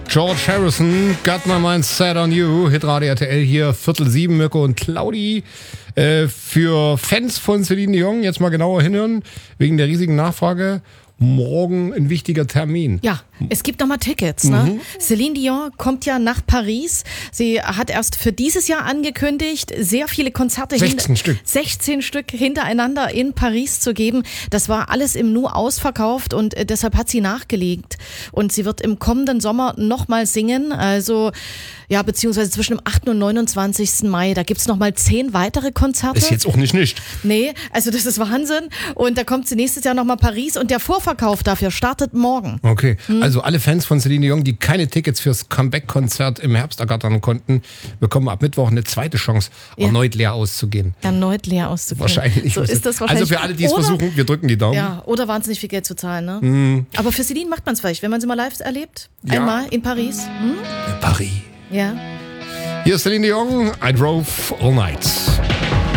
George Harrison, Got My Mind Set on You, Hitradio RTL hier, 6:45, Mirko und Claudi. Für Fans von Celine Dion, jetzt mal genauer hinhören, wegen der riesigen Nachfrage. Morgen ein wichtiger Termin. Ja, es gibt nochmal Tickets. Ne? Celine Dion kommt ja nach Paris. Sie hat erst für dieses Jahr angekündigt, sehr viele Konzerte 16 Stück hintereinander in Paris zu geben. Das war alles im Nu ausverkauft und deshalb hat sie nachgelegt. Und sie wird im kommenden Sommer nochmal singen. Also, ja, beziehungsweise zwischen dem 8. und 29. Mai. Da gibt's nochmal 10 weitere Konzerte. Ist jetzt auch nicht. Nee, also das ist Wahnsinn. Und da kommt sie nächstes Jahr nochmal Paris und der Vorverkauf dafür startet morgen. Okay, also alle Fans von Celine Dion, die keine Tickets fürs Comeback-Konzert im Herbst ergattern konnten, bekommen ab Mittwoch eine zweite Chance, erneut leer auszugehen. Wahrscheinlich. So ist das wahrscheinlich. Also für alle, die es versuchen, wir drücken die Daumen. Ja, oder wahnsinnig viel Geld zu zahlen. Ne? Aber für Celine macht man es vielleicht, wenn man sie mal live erlebt. Ja. Einmal in Paris. Paris. Ja. Hier ist Celine Dion, I Drove All Night.